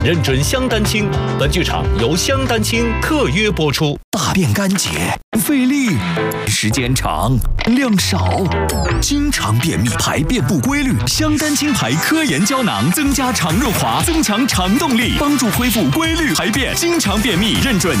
认准香丹青。本剧场由香丹青特约播出。 大便干结，费力，时间长，量少，经常便秘，排便不规律。香丹青牌科研胶囊增加肠润滑，增强肠动力，帮助恢复规律排便。经常便秘，认准